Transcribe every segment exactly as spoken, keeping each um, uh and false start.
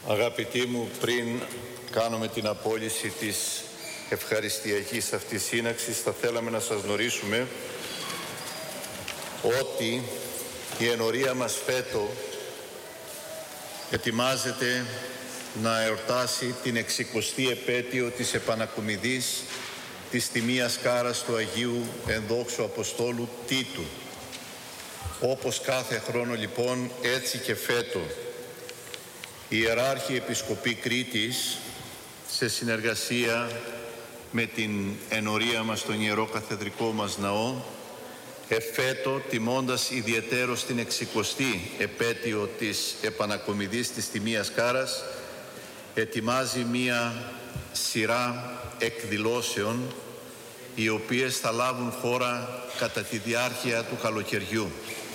Αγαπητοί μου, πριν κάνουμε την απόλυση της ευχαριστιακής αυτής σύναξης, θα θέλαμε να σας γνωρίσουμε ότι η ενορία μας φέτο ετοιμάζεται να εορτάσει την εξηκοστή επέτειο της επανακομιδής της τιμίας κάρας του Αγίου Ενδόξου Αποστόλου Τίτου. Όπως κάθε χρόνο λοιπόν, έτσι και φέτο, η Ιεράρχη Επισκοπή Κρήτης, σε συνεργασία με την ενορία μας στον Ιερό Καθεδρικό μας Ναό, εφέτο, τιμώντας ιδιαιτέρως την εξηκοστή επέτειο της επανακομιδής της τιμίας κάρας, ετοιμάζει μία σειρά εκδηλώσεων οι οποίες θα λάβουν χώρα κατά τη διάρκεια του καλοκαιριού.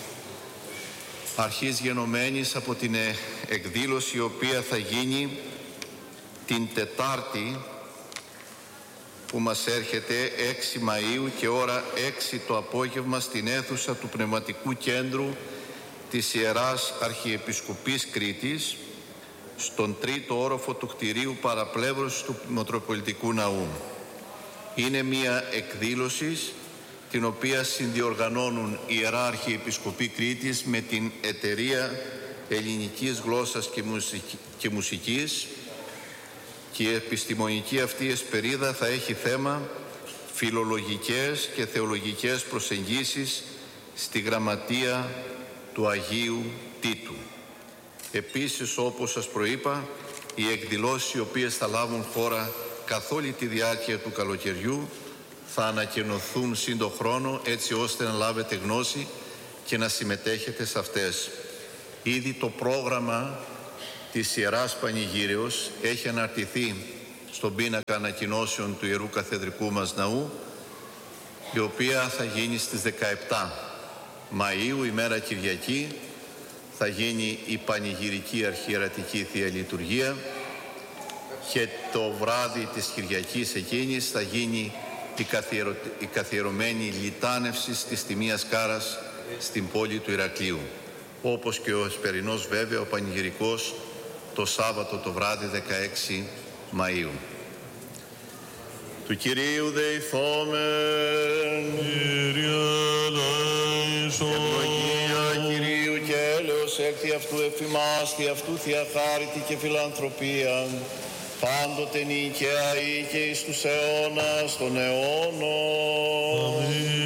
Αρχής γενομένης από την εκδήλωση η οποία θα γίνει την Τετάρτη που μας έρχεται έξι Μαΐου και ώρα έξι το απόγευμα στην αίθουσα του Πνευματικού Κέντρου της Ιεράς Αρχιεπισκοπής Κρήτης, στον τρίτο όροφο του κτηρίου παραπλεύρωσης του Μητροπολιτικού Ναού. Είναι μια εκδήλωση την οποία συνδιοργανώνουν η Ιερά Αρχιεπισκοπή Κρήτης με την Εταιρεία Ελληνικής Γλώσσας και, Μουσική, και Μουσικής, και η επιστημονική αυτή εσπερίδα θα έχει θέμα φιλολογικές και θεολογικές προσεγγίσεις στη γραμματεία του Αγίου Τίτου. Επίσης, όπως σας προείπα, οι εκδηλώσεις οι οποίες θα λάβουν χώρα καθ' όλη τη διάρκεια του καλοκαιριού θα ανακοινωθούν σύντο χρόνο, έτσι ώστε να λάβετε γνώση και να συμμετέχετε σε αυτές. Ήδη το πρόγραμμα της Ιεράς Πανηγύρεως έχει αναρτηθεί στον πίνακα ανακοινώσεων του Ιερού Καθεδρικού μας Ναού, η οποία θα γίνει στις δεκαεπτά Μαΐου, ημέρα Κυριακή. Θα γίνει η Πανηγυρική Αρχιερατική Θεία Λειτουργία και το βράδυ της Κυριακής εκείνης θα γίνει η, καθιερω... η καθιερωμένη λιτάνευση της τιμίας κάρας στην πόλη του Ηρακλείου. Όπως και ο εσπερινός βέβαια, ο πανηγυρικός, το Σάββατο το βράδυ δεκαέξι Μαΐου. Του Κυρίου δεηθόμεν. Κύριε ελέησον. Ευλογία Κυρίου και έλεος έκτη αυτού εφημάστη, αυτού θεία χάριτη και φιλανθρωπία, πάντοτε νικαία ή και εις τους αιώνας των αιώνων.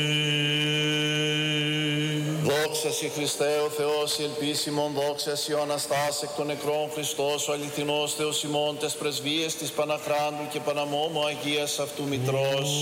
Δόξα Συ Χριστέ ο Θεός ελπίσιμον, δόξα Συ ο Αναστάς εκ των νεκρών Χριστός, ο αληθινός Θεός ημών, τες πρεσβείες της Παναχράντου και Παναμόμου Αγίας αυτού Μητρός,